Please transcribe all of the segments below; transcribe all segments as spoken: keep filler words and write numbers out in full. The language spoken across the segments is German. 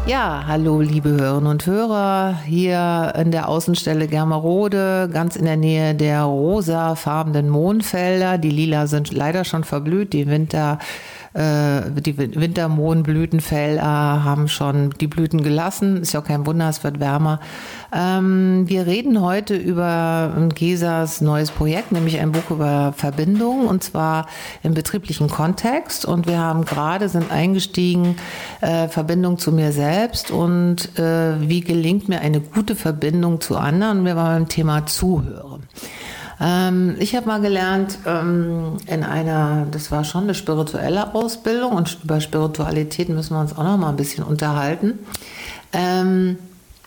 Ja, hallo liebe Hörerinnen und Hörer, hier in der Außenstelle Germerode, ganz in der Nähe der rosafarbenen Mohnfelder. Die lila sind leider schon verblüht, die Winter, äh, die Wintermohnblütenfelder haben schon die Blüten gelassen. Ist ja auch kein Wunder, es wird wärmer. Ähm, wir reden heute über Gesas neues Projekt, nämlich ein Buch über Verbindung, und zwar im betrieblichen Kontext. Und wir haben gerade, sind eingestiegen, äh, Verbindung zu mir selbst und äh, wie gelingt mir eine gute Verbindung zu anderen. Wir waren beim Thema Zuhören. Ähm, ich habe mal gelernt ähm, in einer, das war schon eine spirituelle Ausbildung, und über Spiritualität müssen wir uns auch noch mal ein bisschen unterhalten. Ähm,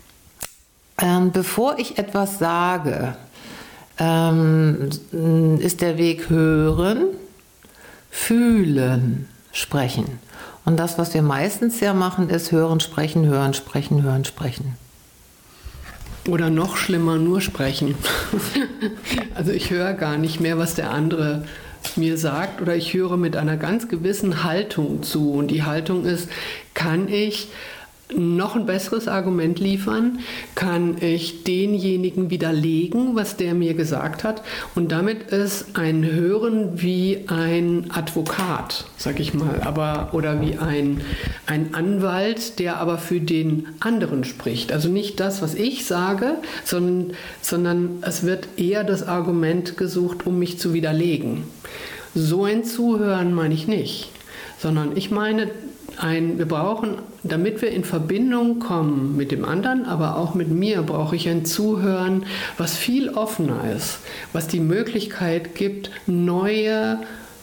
ähm, bevor ich etwas sage, ähm, ist der Weg hören, fühlen, sprechen. Und das, was wir meistens ja machen, ist hören, sprechen, hören, sprechen, hören, sprechen. Oder noch schlimmer, nur sprechen. Also ich höre gar nicht mehr, was der andere mir sagt, oder ich höre mit einer ganz gewissen Haltung zu. Und die Haltung ist, kann ich noch ein besseres Argument liefern? Kann ich denjenigen widerlegen, was der mir gesagt hat? Und damit ist ein Hören wie ein Advokat, sag ich mal, aber, oder wie ein, ein Anwalt, der aber für den anderen spricht. Also nicht das, was ich sage, sondern, sondern es wird eher das Argument gesucht, um mich zu widerlegen. So ein Zuhören meine ich nicht, sondern ich meine, Ein, wir brauchen, damit wir in Verbindung kommen mit dem anderen, aber auch mit mir, brauche ich ein Zuhören, was viel offener ist, was die Möglichkeit gibt, neue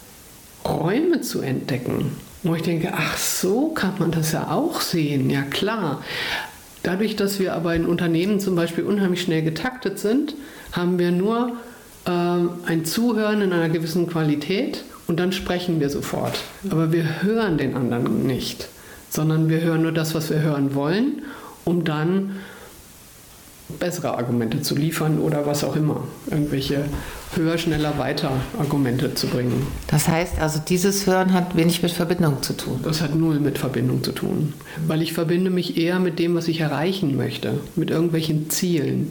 Räume zu entdecken. Wo ich denke, ach so kann man das ja auch sehen, ja klar. Dadurch, dass wir aber in Unternehmen zum Beispiel unheimlich schnell getaktet sind, haben wir nur äh, ein Zuhören in einer gewissen Qualität. Und dann sprechen wir sofort. Aber wir hören den anderen nicht, sondern wir hören nur das, was wir hören wollen, um dann bessere Argumente zu liefern oder was auch immer. Irgendwelche höher, schneller, weiter Argumente zu bringen. Das heißt also, dieses Hören hat wenig mit Verbindung zu tun. Das hat null mit Verbindung zu tun. Weil ich verbinde mich eher mit dem, was ich erreichen möchte, mit irgendwelchen Zielen.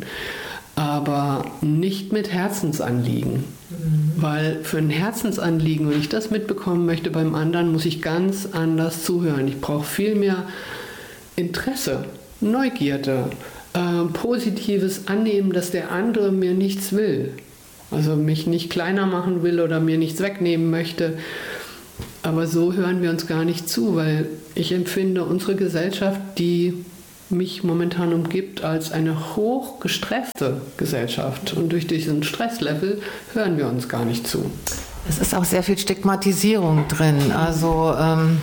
Aber nicht mit Herzensanliegen. Mhm. Weil für ein Herzensanliegen, wenn ich das mitbekommen möchte beim anderen, muss ich ganz anders zuhören. Ich brauche viel mehr Interesse, Neugierde, äh, positives Annehmen, dass der andere mir nichts will. Also mich nicht kleiner machen will oder mir nichts wegnehmen möchte. Aber so hören wir uns gar nicht zu, weil ich empfinde unsere Gesellschaft, die mich momentan umgibt, als eine hoch gestresste Gesellschaft. Und durch diesen Stresslevel hören wir uns gar nicht zu. Es ist auch sehr viel Stigmatisierung drin. Also ähm,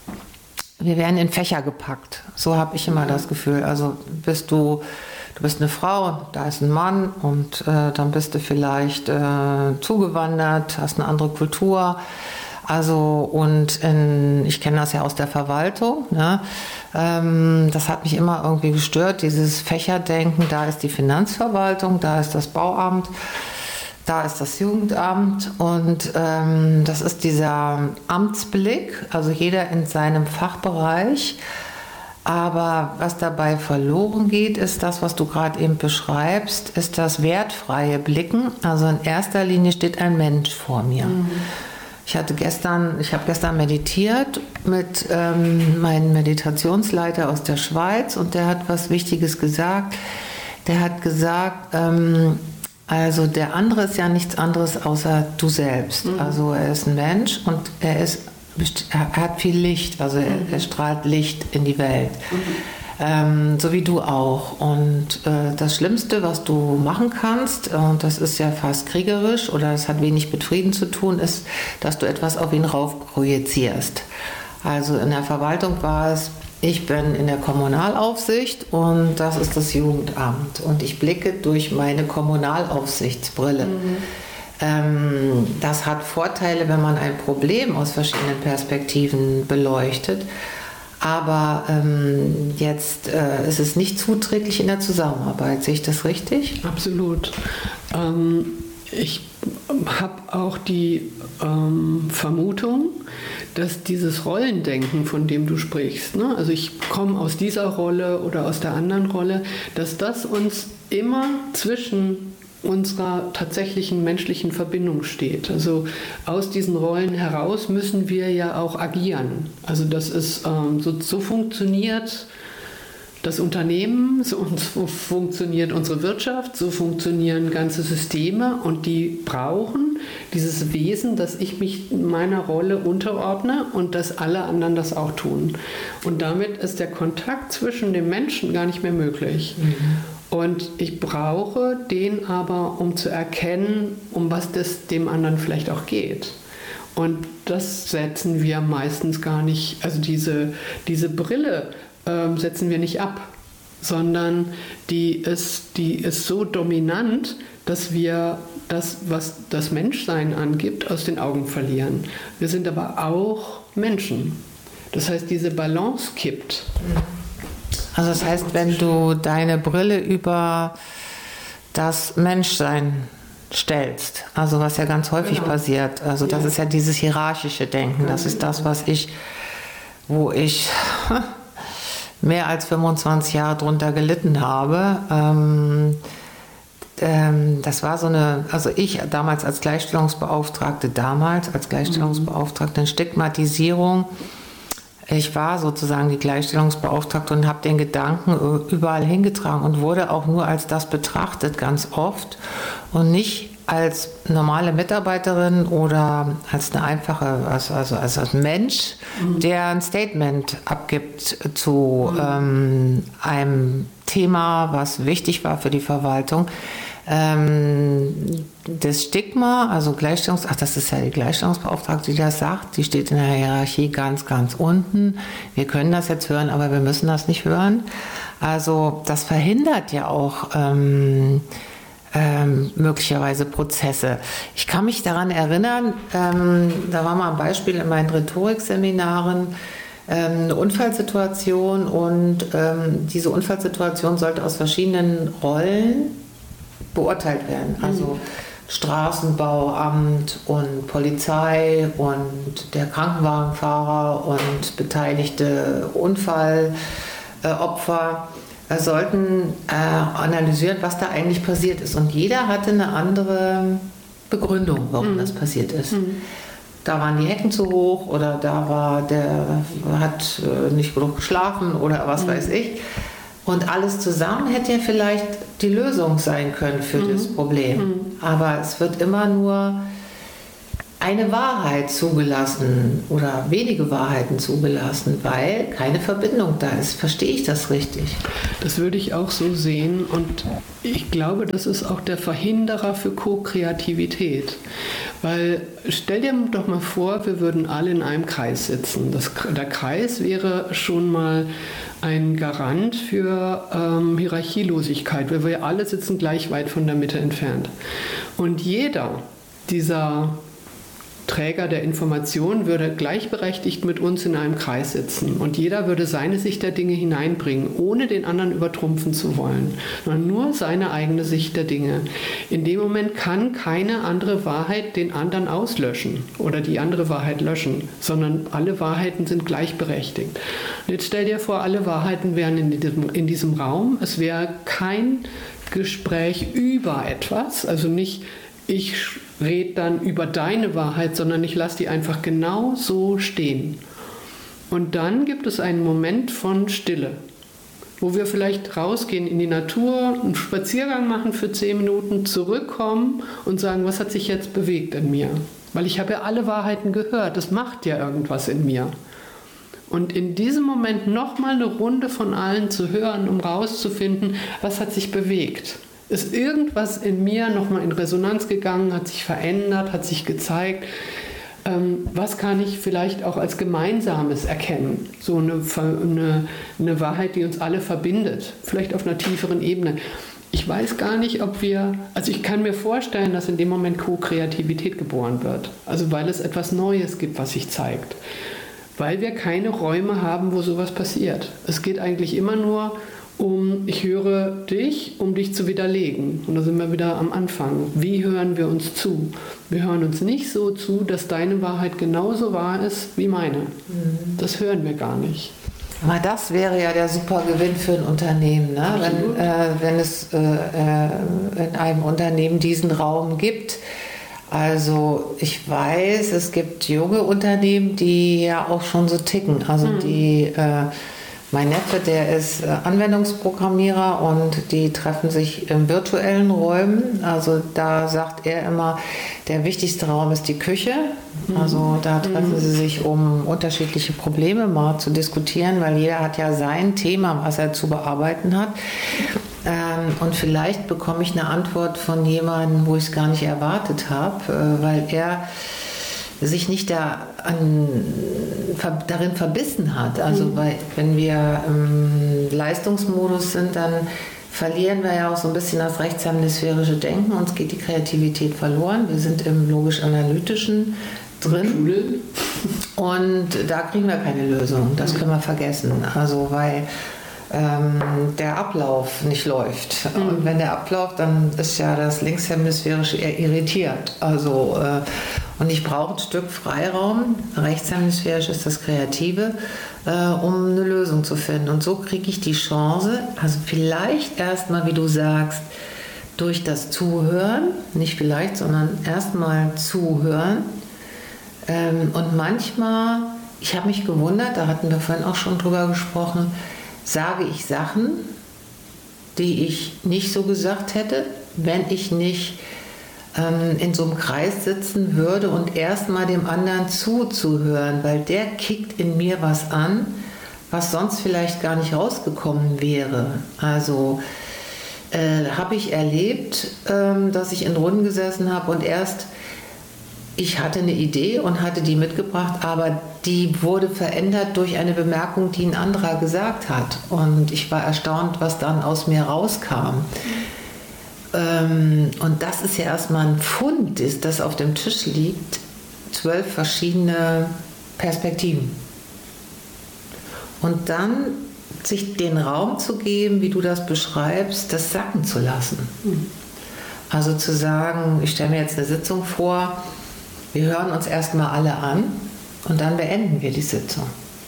wir werden in Fächer gepackt. So habe ich immer das Gefühl. Also bist du, du bist eine Frau, da ist ein Mann, und äh, dann bist du vielleicht äh, zugewandert, hast eine andere Kultur. Also, und in, ich kenne das ja aus der Verwaltung, ne? ähm, das hat mich immer irgendwie gestört, dieses Fächerdenken. Da ist die Finanzverwaltung, da ist das Bauamt, da ist das Jugendamt, und ähm, das ist dieser Amtsblick, also jeder in seinem Fachbereich. Aber was dabei verloren geht, ist das, was du gerade eben beschreibst, ist das wertfreie Blicken. Also in erster Linie steht ein Mensch vor mir. Mhm. Ich hatte gestern, ich habe gestern meditiert mit ähm, meinem Meditationsleiter aus der Schweiz, und der hat was Wichtiges gesagt. Der hat gesagt, ähm, also der andere ist ja nichts anderes außer du selbst. Mhm. Also er ist ein Mensch und er ist, er hat viel Licht, also er, er strahlt Licht in die Welt. Mhm. Ähm, so wie du auch. Und äh, das Schlimmste, was du machen kannst, und äh, das ist ja fast kriegerisch oder es hat wenig mit Frieden zu tun, ist, dass du etwas auf ihn rauf projizierst. Also in der Verwaltung war es, ich bin in der Kommunalaufsicht und das ist das Jugendamt. Und ich blicke durch meine Kommunalaufsichtsbrille. Mhm. Ähm, das hat Vorteile, wenn man ein Problem aus verschiedenen Perspektiven beleuchtet. Aber ähm, jetzt äh, ist es nicht zuträglich in der Zusammenarbeit. Sehe ich das richtig? Absolut. Ähm, ich habe auch die ähm, Vermutung, dass dieses Rollendenken, von dem du sprichst, ne? Also ich komme aus dieser Rolle oder aus der anderen Rolle, dass das uns immer zwischen unserer tatsächlichen menschlichen Verbindung steht. Also aus diesen Rollen heraus müssen wir ja auch agieren. Also das ist ähm, so, so funktioniert das Unternehmen, so, so funktioniert unsere Wirtschaft, so funktionieren ganze Systeme und die brauchen dieses Wesen, dass ich mich meiner Rolle unterordne und dass alle anderen das auch tun. Und damit ist der Kontakt zwischen den Menschen gar nicht mehr möglich. Mhm. Und ich brauche den aber, um zu erkennen, um was das dem anderen vielleicht auch geht. Und das setzen wir meistens gar nicht, also diese, diese Brille ähm, setzen wir nicht ab, sondern die ist, die ist so dominant, dass wir das, was das Menschsein angibt, aus den Augen verlieren. Wir sind aber auch Menschen. Das heißt, diese Balance kippt. Also das heißt, wenn du deine Brille über das Menschsein stellst, also was ja ganz häufig genau. passiert, also das ja. ist ja dieses hierarchische Denken, das ist das, was ich, wo ich mehr als fünfundzwanzig Jahre drunter gelitten habe. Ähm, ähm, das war so eine, also ich damals als Gleichstellungsbeauftragte, damals als Gleichstellungsbeauftragte, eine Stigmatisierung. Ich war sozusagen die Gleichstellungsbeauftragte und habe den Gedanken überall hingetragen und wurde auch nur als das betrachtet, ganz oft, und nicht als normale Mitarbeiterin oder als eine einfache, also, also als, als Mensch, mhm. der ein Statement abgibt zu mhm. ähm, einem Thema, was wichtig war für die Verwaltung. Ähm, das Stigma, also Gleichstellungs, ach, das ist ja die Gleichstellungsbeauftragte, die das sagt, die steht in der Hierarchie ganz, ganz unten. Wir können das jetzt hören, aber wir müssen das nicht hören. Also das verhindert ja auch ähm, ähm, möglicherweise Prozesse. Ich kann mich daran erinnern, ähm, da war mal ein Beispiel in meinen Rhetorikseminaren, ähm, eine Unfallsituation und ähm, diese Unfallsituation sollte aus verschiedenen Rollen beurteilt werden. Also Straßenbauamt und Polizei und der Krankenwagenfahrer und beteiligte Unfallopfer äh, sollten äh, analysieren, was da eigentlich passiert ist. Und jeder hatte eine andere Begründung, warum mhm. das passiert ist. Mhm. Da waren die Hecken zu hoch oder da war der hat äh, nicht genug geschlafen oder was mhm. weiß ich. Und alles zusammen hätte ja vielleicht die Lösung sein können für mhm. das Problem. Mhm. Aber es wird immer nur eine Wahrheit zugelassen oder wenige Wahrheiten zugelassen, weil keine Verbindung da ist. Verstehe ich das richtig? Das würde ich auch so sehen und ich glaube, das ist auch der Verhinderer für Co-Kreativität. Weil stell dir doch mal vor, wir würden alle in einem Kreis sitzen. Das, der Kreis wäre schon mal ein Garant für ähm, Hierarchielosigkeit, weil wir alle sitzen gleich weit von der Mitte entfernt. Und jeder dieser Träger der Information würde gleichberechtigt mit uns in einem Kreis sitzen und jeder würde seine Sicht der Dinge hineinbringen, ohne den anderen übertrumpfen zu wollen, sondern nur seine eigene Sicht der Dinge. In dem Moment kann keine andere Wahrheit den anderen auslöschen oder die andere Wahrheit löschen, sondern alle Wahrheiten sind gleichberechtigt. Und jetzt stell dir vor, alle Wahrheiten wären in diesem, in diesem Raum, es wäre kein Gespräch über etwas, also nicht ich rede dann über deine Wahrheit, sondern ich lasse die einfach genau so stehen. Und dann gibt es einen Moment von Stille, wo wir vielleicht rausgehen in die Natur, einen Spaziergang machen für zehn Minuten, zurückkommen und sagen, was hat sich jetzt bewegt in mir? Weil ich habe ja alle Wahrheiten gehört, das macht ja irgendwas in mir. Und in diesem Moment nochmal eine Runde von allen zu hören, um rauszufinden, was hat sich bewegt. Ist irgendwas in mir nochmal in Resonanz gegangen, hat sich verändert, hat sich gezeigt? Ähm, was kann ich vielleicht auch als Gemeinsames erkennen? So eine, eine, eine Wahrheit, die uns alle verbindet, vielleicht auf einer tieferen Ebene. Ich weiß gar nicht, ob wir, also ich kann mir vorstellen, dass in dem Moment Co-Kreativität geboren wird. Also weil es etwas Neues gibt, was sich zeigt. Weil wir keine Räume haben, wo sowas passiert. Es geht eigentlich immer nur Um, ich höre dich, um dich zu widerlegen. Und da sind wir wieder am Anfang. Wie hören wir uns zu? Wir hören uns nicht so zu, dass deine Wahrheit genauso wahr ist wie meine. Mhm. Das hören wir gar nicht. Aber das wäre ja der super Gewinn für ein Unternehmen, ne? wenn, äh, wenn es äh, in einem Unternehmen diesen Raum gibt. Also ich weiß, es gibt junge Unternehmen, die ja auch schon so ticken. Also mhm. die... Äh, Mein Neffe, der ist Anwendungsprogrammierer und die treffen sich in virtuellen Räumen. Also da sagt er immer, der wichtigste Raum ist die Küche. Also da treffen sie sich, um unterschiedliche Probleme mal zu diskutieren, weil jeder hat ja sein Thema, was er zu bearbeiten hat. Und vielleicht bekomme ich eine Antwort von jemandem, wo ich es gar nicht erwartet habe, weil er sich nicht da an, darin verbissen hat. Also mhm. weil, wenn wir im Leistungsmodus sind, dann verlieren wir ja auch so ein bisschen das rechtshemisphärische Denken. Uns geht die Kreativität verloren. Wir sind im logisch-analytischen drin. Und da kriegen wir keine Lösung. Das können wir vergessen. Also weil ähm, der Ablauf nicht läuft. Mhm. Und wenn der abläuft, dann ist ja das linkshemisphärische eher irritiert. Also äh, und ich brauche ein Stück Freiraum, rechtshemisphärisch ist das Kreative, äh, um eine Lösung zu finden. Und so kriege ich die Chance, also vielleicht erstmal, wie du sagst, durch das Zuhören, nicht vielleicht, sondern erstmal zuhören. Ähm, und manchmal, ich habe mich gewundert, da hatten wir vorhin auch schon drüber gesprochen, sage ich Sachen, die ich nicht so gesagt hätte, wenn ich nicht in so einem Kreis sitzen würde und erstmal dem anderen zuzuhören, weil der kickt in mir was an, was sonst vielleicht gar nicht rausgekommen wäre. Also äh, habe ich erlebt, ähm, dass ich in Runden gesessen habe und erst ich hatte eine Idee und hatte die mitgebracht, aber die wurde verändert durch eine Bemerkung, die ein anderer gesagt hat. Und ich war erstaunt, was dann aus mir rauskam. Und das ist ja erstmal ein Fund, das auf dem Tisch liegt, zwölf verschiedene Perspektiven. Und dann sich den Raum zu geben, wie du das beschreibst, das sacken zu lassen. Also zu sagen, ich stelle mir jetzt eine Sitzung vor, wir hören uns erstmal alle an und dann beenden wir die Sitzung.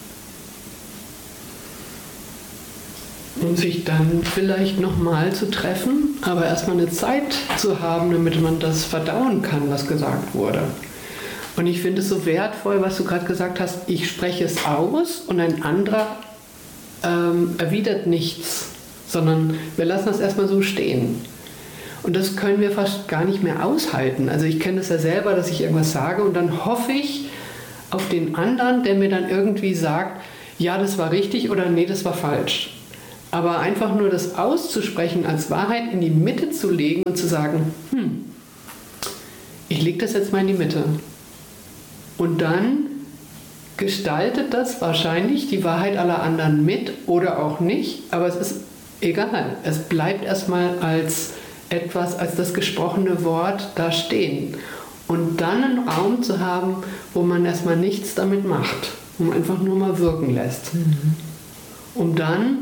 Und sich dann vielleicht nochmal zu treffen, aber erstmal eine Zeit zu haben, damit man das verdauen kann, was gesagt wurde. Und ich finde es so wertvoll, was du gerade gesagt hast, ich spreche es aus und ein anderer ähm, erwidert nichts, sondern wir lassen das erstmal so stehen. Und das können wir fast gar nicht mehr aushalten. Also ich kenne das ja selber, dass ich irgendwas sage und dann hoffe ich auf den anderen, der mir dann irgendwie sagt, ja, das war richtig oder nee, das war falsch. Aber einfach nur das auszusprechen, als Wahrheit in die Mitte zu legen und zu sagen, hm, ich lege das jetzt mal in die Mitte. Und dann gestaltet das wahrscheinlich die Wahrheit aller anderen mit oder auch nicht, aber es ist egal. Es bleibt erstmal als etwas, als das gesprochene Wort da stehen. Und dann einen Raum zu haben, wo man erstmal nichts damit macht, wo man einfach nur mal wirken lässt. Mhm. Um dann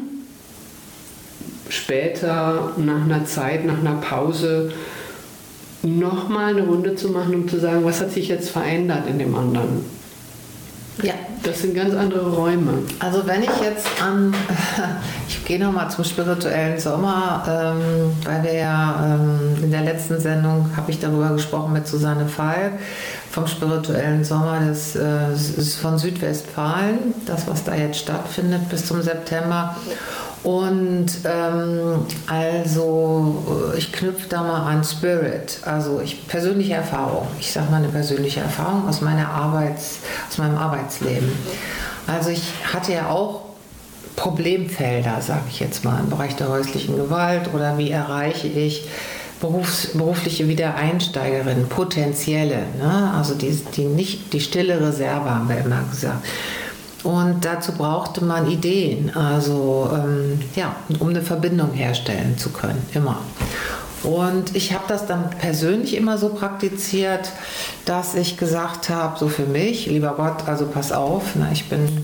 später, nach einer Zeit, nach einer Pause, nochmal eine Runde zu machen, um zu sagen, was hat sich jetzt verändert in dem anderen. Ja. Das sind ganz andere Räume. Also wenn ich jetzt an, ich gehe nochmal zum spirituellen Sommer, ähm, weil wir ja ähm, in der letzten Sendung, habe ich darüber gesprochen mit Susanne Falk, vom spirituellen Sommer, das äh, ist von Südwestfalen, das was da jetzt stattfindet bis zum September. Und ähm, also ich knüpfe da mal an Spirit, also ich, persönliche Erfahrung, ich sage mal eine persönliche Erfahrung aus, meiner Arbeits, aus meinem Arbeitsleben. Also ich hatte ja auch Problemfelder, sage ich jetzt mal, im Bereich der häuslichen Gewalt oder wie erreiche ich Berufs-, berufliche Wiedereinsteigerinnen, potenzielle, ne? Also die, die, nicht, die stille Reserve haben wir immer gesagt. Und dazu brauchte man Ideen, also ähm, ja, um eine Verbindung herstellen zu können, immer. Und ich habe das dann persönlich immer so praktiziert, dass ich gesagt habe, so für mich, lieber Gott, also pass auf, na, ich bin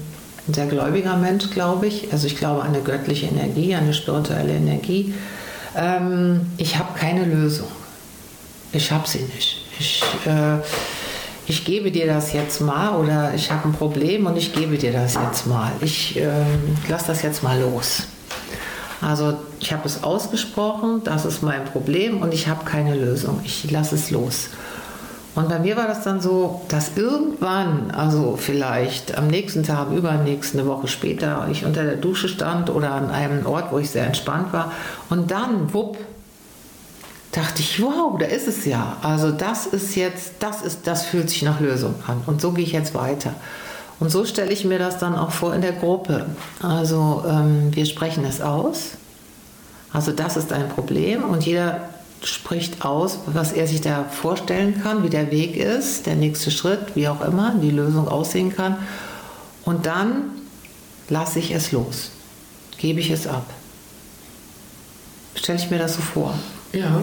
ein sehr gläubiger Mensch, glaube ich. Also ich glaube an eine göttliche Energie, an eine spirituelle Energie. Ähm, ich habe keine Lösung. Ich habe sie nicht. Ich, äh, ich gebe dir das jetzt mal oder ich habe ein Problem und ich gebe dir das jetzt mal. Ich äh, lasse das jetzt mal los. Also ich habe es ausgesprochen, das ist mein Problem und ich habe keine Lösung. Ich lasse es los. Und bei mir war das dann so, dass irgendwann, also vielleicht am nächsten Tag, übernächsten, eine Woche später, ich unter der Dusche stand oder an einem Ort, wo ich sehr entspannt war. Und dann, wupp, dachte ich, wow, da ist es ja. Also das ist jetzt, das ist, das fühlt sich nach Lösung an. Und so gehe ich jetzt weiter. Und so stelle ich mir das dann auch vor in der Gruppe. Also ähm, wir sprechen es aus. Also das ist ein Problem und jeder spricht aus, was er sich da vorstellen kann, wie der Weg ist, der nächste Schritt, wie auch immer, die Lösung aussehen kann. Und dann lasse ich es los, gebe ich es ab. Stelle ich mir das so vor. Ja.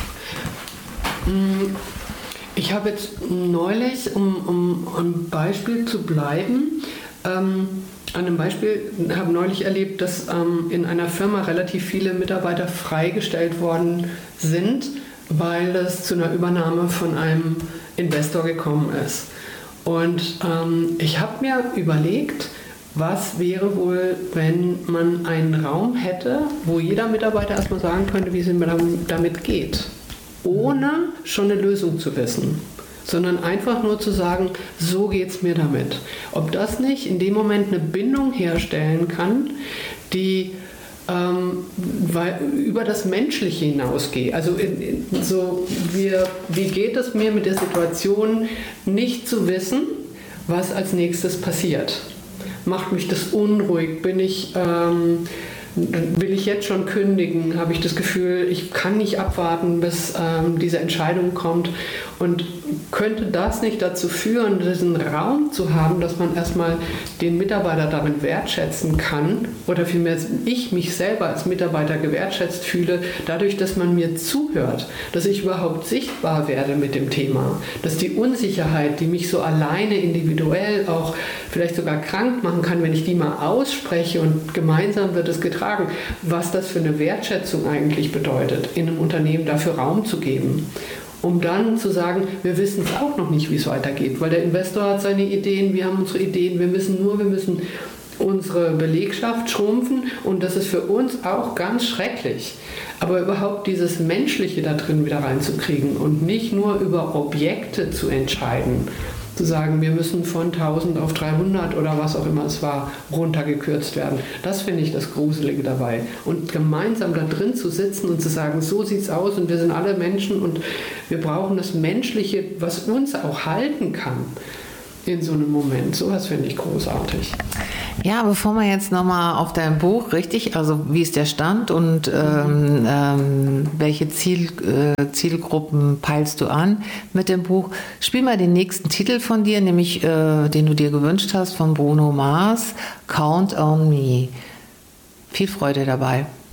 Ich habe jetzt neulich, um, um ein Beispiel zu bleiben, ähm, an einem Beispiel, habe neulich erlebt, dass ähm, in einer Firma relativ viele Mitarbeiter freigestellt worden sind, weil es zu einer Übernahme von einem Investor gekommen ist. Und ähm, ich habe mir überlegt, was wäre wohl, wenn man einen Raum hätte, wo jeder Mitarbeiter erstmal sagen könnte, wie es ihm damit geht, ohne schon eine Lösung zu wissen, sondern einfach nur zu sagen, so geht es mir damit. Ob das nicht in dem Moment eine Bindung herstellen kann, die ähm, weil, über das Menschliche hinausgeht. Also in, in, so, wir, wie geht es mir mit der Situation, nicht zu wissen, was als nächstes passiert? Macht mich das unruhig? Bin ich, ähm, will ich jetzt schon kündigen? Habe ich das Gefühl, ich kann nicht abwarten, bis ähm, diese Entscheidung kommt? Und könnte das nicht dazu führen, diesen Raum zu haben, dass man erstmal den Mitarbeiter darin wertschätzen kann oder vielmehr ich mich selber als Mitarbeiter gewertschätzt fühle, dadurch, dass man mir zuhört, dass ich überhaupt sichtbar werde mit dem Thema, dass die Unsicherheit, die mich so alleine individuell auch vielleicht sogar krank machen kann, wenn ich die mal ausspreche und gemeinsam wird es getragen, was das für eine Wertschätzung eigentlich bedeutet, in einem Unternehmen dafür Raum zu geben. Um dann zu sagen, wir wissen es auch noch nicht, wie es weitergeht, weil der Investor hat seine Ideen, wir haben unsere Ideen, wir müssen nur, wir müssen unsere Belegschaft schrumpfen und das ist für uns auch ganz schrecklich. Aber überhaupt dieses Menschliche da drin wieder reinzukriegen und nicht nur über Objekte zu entscheiden, zu sagen, wir müssen von tausend auf dreihundert oder was auch immer es war, runtergekürzt werden. Das finde ich das Gruselige dabei. Und gemeinsam da drin zu sitzen und zu sagen, so sieht's aus und wir sind alle Menschen und wir brauchen das Menschliche, was uns auch halten kann in so einem Moment. Sowas finde ich großartig. Ja, bevor wir jetzt nochmal auf dein Buch, richtig, also wie ist der Stand und ähm, ähm, welche Ziel, äh, Zielgruppen peilst du an mit dem Buch, spiel mal den nächsten Titel von dir, nämlich äh, den du dir gewünscht hast, von Bruno Mars, Count on Me. Viel Freude dabei.